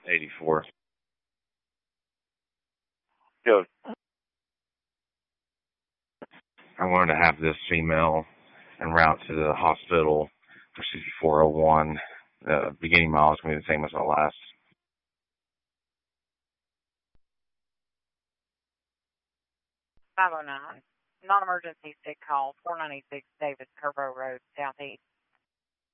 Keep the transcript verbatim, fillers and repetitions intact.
eighty-four. Good. I'm going to have this female en route to the hospital for sixty-four oh one. The beginning mile is going to be the same as the last. five oh nine. Non-emergency sick call, four ninety-six Davis Kerbo Road, Southeast.